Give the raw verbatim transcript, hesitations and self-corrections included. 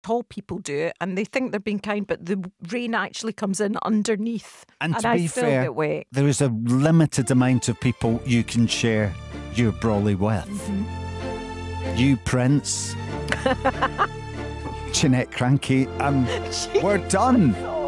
tall people do it and they think they're being kind, but the rain actually comes in underneath. And, and to I be still fair, get wet. there is a limited amount of people you can share your brolly with. Mm-hmm. You, Prince, Jeanette Cranky, and we're done.